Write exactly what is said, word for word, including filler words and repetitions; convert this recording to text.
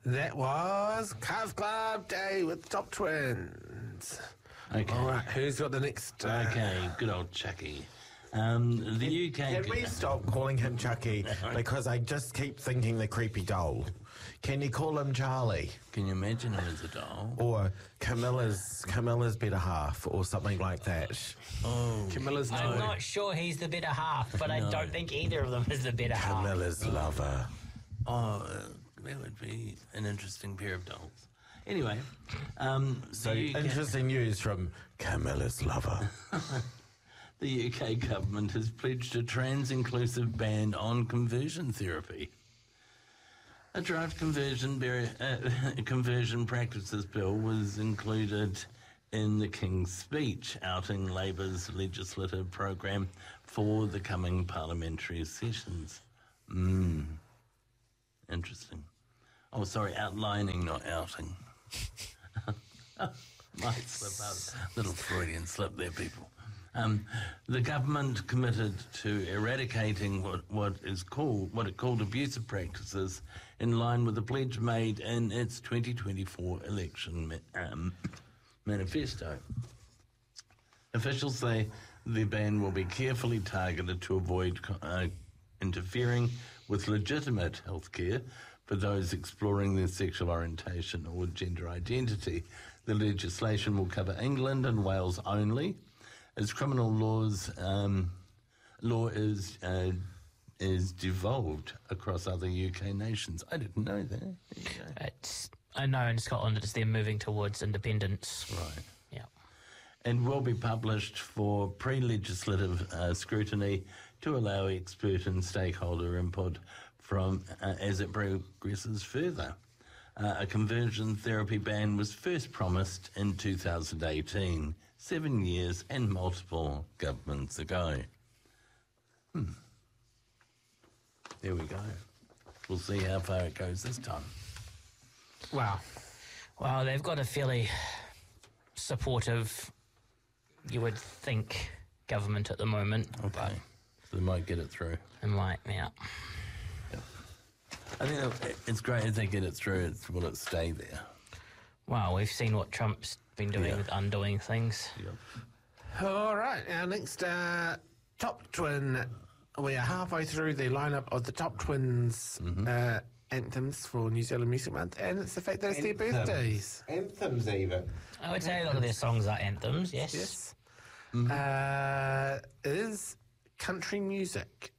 That was Cars Club Day with the Top Twins. Okay. All right, who's got the next? Uh, Okay, good old Chucky. Um, the U K... Can we stop calling him Chucky? Because I just keep thinking the creepy doll. Can you call him Charlie? Can you imagine him as a doll? Or Camilla's Camilla's better half, or something like that. Oh. Camilla's I'm no. not sure he's the better half, but I No. don't think either of them is the better half. Camilla's lover. Oh, uh, that would be an interesting pair of dolls. Anyway, um, So the, U K, interesting news from Camilla's lover. the U K government has pledged a trans-inclusive ban on conversion therapy. A draft conversion, bar- uh, conversion practices bill was included in the King's Speech, outing Labour's legislative program for the coming parliamentary sessions. Mm. Interesting. Oh, sorry, outlining, not outing. Might slip out. Little Freudian slip there, people. Um, the government committed to eradicating what, what is called what it called abusive practices, in line with the pledge made in its twenty twenty-four election ma- um, manifesto. Officials say the ban will be carefully targeted to avoid uh, interfering with legitimate healthcare for those exploring their sexual orientation or gender identity. The legislation will cover England and Wales only, as criminal laws um, law is uh, is devolved across other U K nations. I didn't know that. There you go. It's, I know in Scotland it's they're moving towards independence. Right. Yeah. And will be published for pre-legislative uh, scrutiny to allow expert and stakeholder input from uh, as it progresses further. Uh, a conversion therapy ban was first promised in two thousand eighteen, seven years and multiple governments ago. Hmm. There we go. We'll see how far it goes this time. Wow. Well, they've got a fairly supportive, you would think, government at the moment. Okay. So they might get it through. It might, yeah. I think that it's great if they get it through. It's, will it stay there? Well, we've seen what Trump's been doing Yeah. with undoing things. Yep. All right, our next uh, Top Twin. We are halfway through the lineup of the Top Twins uh, anthems for New Zealand Music Month, and it's the fact that it's their birthdays. Anthems, even. I would say a lot of their songs are anthems, yes. Yes. Uh, it is country music.